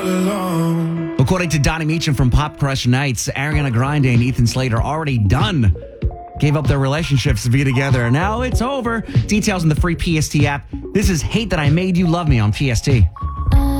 all alone. According to Donnie Meacham from Pop Crush Nights, Ariana Grande and Ethan Slade are already done. Gave up their relationships to be together. Now it's over. Details in the free PST app. This is Hate That I Made You Love Me on PST.